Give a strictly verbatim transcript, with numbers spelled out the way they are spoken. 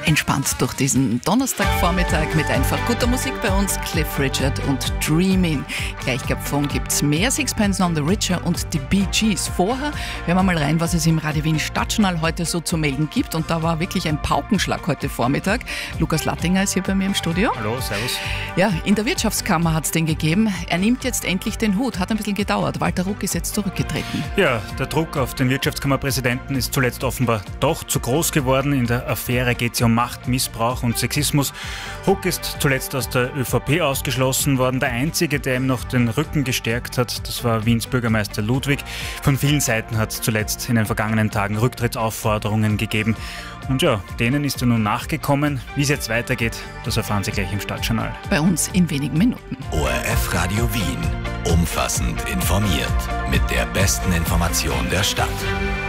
entspannt durch diesen Donnerstagvormittag mit einfach guter Musik bei uns. Cliff Richard und Dreamin'. Gleich davon gibt es mehr. Sixpence None the Richer und die Bee Gees. Vorher hören wir mal rein, was es im Radio Wien Stadtjournal heute so zu melden gibt. Und da war wirklich ein Paukenschlag heute Vormittag. Lukas Lattinger ist hier bei mir im Studio. Hallo, servus. Ja, in der Wirtschaftskammer hat es den gegeben. Er nimmt jetzt endlich den Hut. Hat ein bisschen gedauert. Walter Ruck ist jetzt zurückgetreten. Ja, der Druck auf den Wirtschaftskammerpräsidenten ist zuletzt offenbar doch zu groß geworden. In der Affäre geht es ja um Machtmissbrauch und Sexismus. Ruck ist zuletzt aus der ÖVP ausgeschlossen worden. Der Einzige, der ihm noch den Rücken gestärkt hat, das war Wiens Bürgermeister Ludwig. Von vielen Seiten hat es zuletzt in den vergangenen Tagen Rücktrittsaufforderungen gegeben. Und ja, denen ist er nun nachgekommen. Wie es jetzt weitergeht, das erfahren Sie gleich im Stadtjournal. Bei uns in wenigen Minuten. O R F Radio Wien. Umfassend informiert. Mit der besten Information der Stadt.